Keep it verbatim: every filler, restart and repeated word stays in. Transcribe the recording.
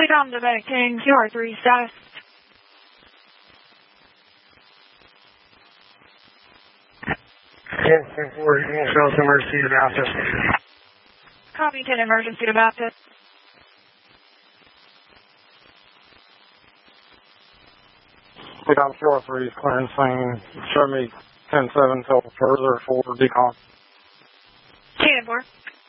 Tom to Bank King, Q R three status. ten four, Charles emergency to Baptist. Copy ten emergency to Baptist. Tom Q R three is clearing scene. Show me ten seven till further for decon. ten four.